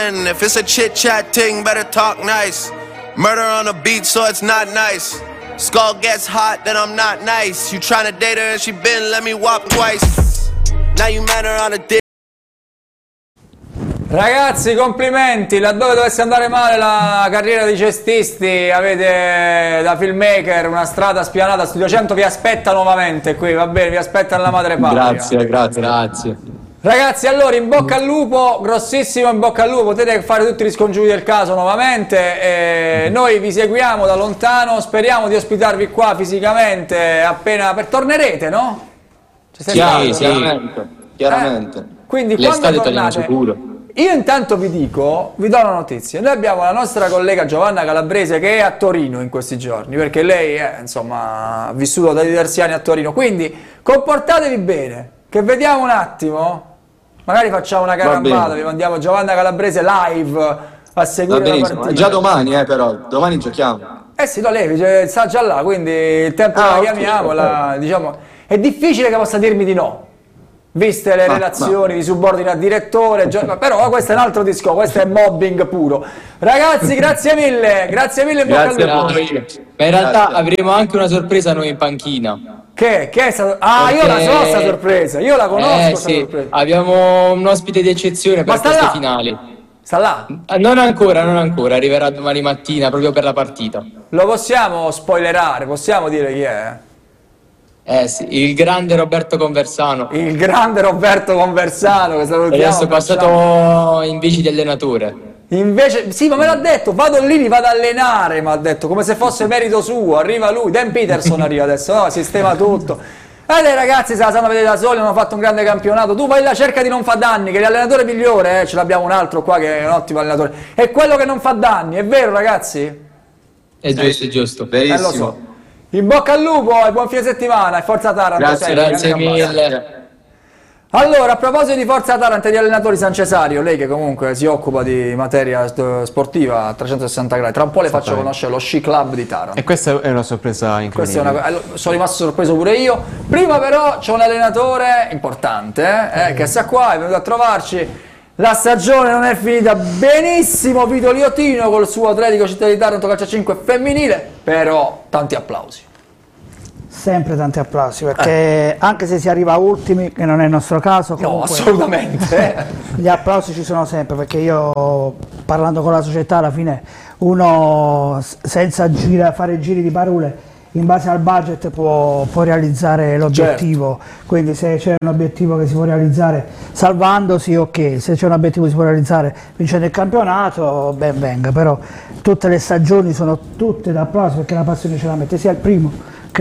And if it's a chit chat thing, better talk nice. Murder on the beat, so it's not nice. Skull gets hot, then I'm not nice. You tryna date her and she been let me walk twice. Now you met her on a dick. Ragazzi, complimenti, laddove dovesse andare male la carriera di cestisti avete da filmmaker una strada spianata. Studio 100 vi aspetta nuovamente qui, va bene, vi aspetta nella madrepatria. Grazie. Ragazzi, allora in bocca al lupo, grossissimo in bocca al lupo, potete fare tutti gli scongiuri del caso nuovamente, noi vi seguiamo da lontano, speriamo di ospitarvi qua fisicamente appena tornerete, no? Chiaramente. Quindi l'estate quando torniamo tornate, sicuro. io intanto vi do una notizia, noi abbiamo la nostra collega Giovanna Calabrese che è a Torino in questi giorni, perché lei insomma ha vissuto da diversi anni a Torino, quindi comportatevi bene, che vediamo un attimo. Magari facciamo una carambata, vi mandiamo Giovanna Calabrese live a seguire la partita. Già domani però, domani giochiamo. Sì, no, lei sta già là, quindi il tempo la chiamiamo, diciamo, è difficile che possa dirmi di no, viste le relazioni di subordine a direttore, però questo è un altro discorso, questo è mobbing puro. Ragazzi, grazie mille, in bocca al lupo. Ma in realtà avremo anche una sorpresa noi in panchina. Che è stato? Io la so sta sorpresa, io la conosco sta sorpresa. Abbiamo un ospite di eccezione per queste finali. Sta là? Non ancora, arriverà domani mattina proprio per la partita. Lo possiamo spoilerare, possiamo dire chi è? Sì, il grande Roberto Conversano. Il grande Roberto Conversano, che salutiamo. Adesso è passato in bici di allenatore. Invece, sì, ma me l'ha detto, vado lì, mi vado a allenare, mi ha detto, come se fosse merito suo, arriva lui, Dan Peterson arriva adesso, no, sistema tutto. Dai ragazzi, se la sanno vedere da soli, hanno fatto un grande campionato, tu vai là, cerca di non far danni, che l'allenatore migliore, ce l'abbiamo un altro qua che è un ottimo allenatore, è quello che non fa danni, è vero ragazzi? È giusto. Verissimo. Lo so. In bocca al lupo e buon fine settimana e forza Taranto. Grazie mille. Allora, a proposito di Forza Taranto e di allenatori San Cesario, lei che comunque si occupa di materia sportiva a 360 gradi, tra un po' le faccio conoscere lo Sci Club di Taranto. E questa è una sorpresa incredibile. Sono rimasto sorpreso pure io. Prima però c'è un allenatore importante che sta qua, è venuto a trovarci. La stagione non è finita benissimo, Vito Liotino col suo Atletico Città di Taranto calcio a 5 femminile, però tanti applausi. Sempre tanti applausi, perché anche se si arriva ultimi, che non è il nostro caso, comunque, no, assolutamente. Gli applausi ci sono sempre, perché io, parlando con la società, alla fine uno senza fare giri di parole, in base al budget può realizzare l'obiettivo. Certo. Quindi se c'è un obiettivo che si può realizzare salvandosi, ok, se c'è un obiettivo che si può realizzare vincendo il campionato, ben venga, però tutte le stagioni sono tutte da applausi, perché la passione ce la mette sia il primo